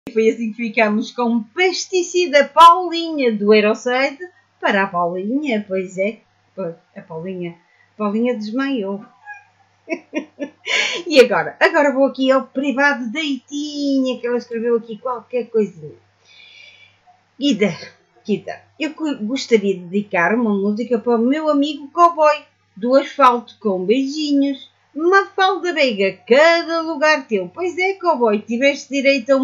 Foi assim que ficámos com pesticida Paulinha do Aeroside para a Paulinha, pois é, a Paulinha desmaiou. E agora? Agora vou aqui ao privado da Itinha, que ela escreveu aqui qualquer coisinha. Guida, eu gostaria de dedicar uma música para o meu amigo cowboy do asfalto, com beijinhos. Mafalda Veiga, cada lugar teu. Pois é, cowboy, tiveste direito a